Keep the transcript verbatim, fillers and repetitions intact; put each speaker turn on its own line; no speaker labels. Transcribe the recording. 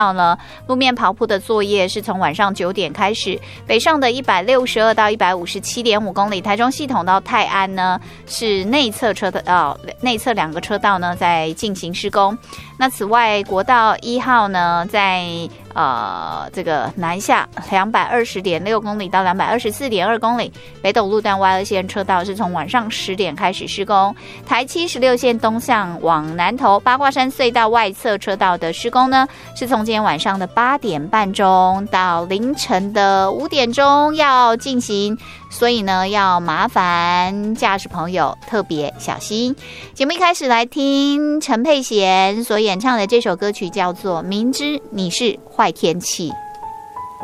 到呢，路面刨铺的作业是从晚上九点开始，北上的一百六十二到一百五十七点五公里，台中系统到泰安呢是内侧车道，内侧两个车道呢在进行施工。那此外，国道一号呢在呃这个南下两百二十点六公里到两百二十四点二公里，北斗路段 Y 二 线车道是从晚上十点开始施工。台七十六线东向往南投八卦山隧道外侧车道的施工呢，是从今天晚上的八点半钟到凌晨的五点钟要进行，所以呢要麻烦驾驶朋友特别小心。节目一开始来听陈佩娴所演唱的这首歌曲叫做《明知你是坏天气》。